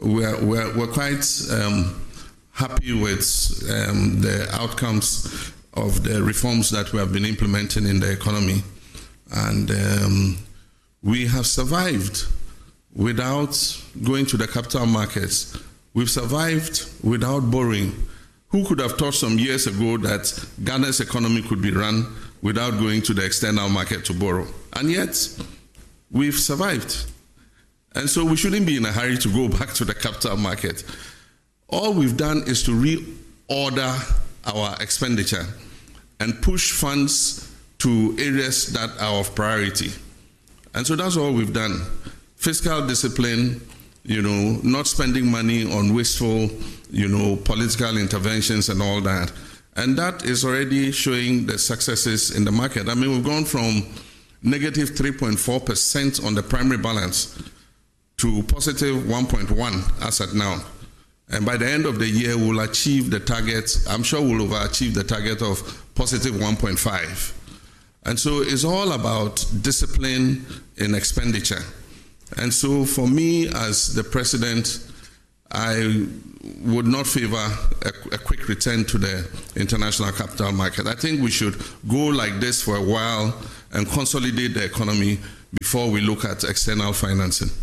we're quite happy with the outcomes of the reforms that we have been implementing in the economy. And we have survived without going to the capital markets. We've survived without borrowing. Who could have thought some years ago that Ghana's economy could be run without going to the external market to borrow? And yet, we've survived. And so we shouldn't be in a hurry to go back to the capital market. All we've done is to reorder our expenditure and push funds to areas that are of priority. And so that's all we've done. Fiscal discipline, not spending money on wasteful, political interventions and all that. And that is already showing the successes in the market. I mean, we've gone from negative 3.4% on the primary balance to positive 1.1 as at now. And by the end of the year, we'll achieve the target. I'm sure we'll overachieve the target of positive 1.5. And so it's all about discipline in expenditure. And so for me as the president, I would not favor a quick return to the international capital market. I think we should go like this for a while and consolidate the economy before we look at external financing.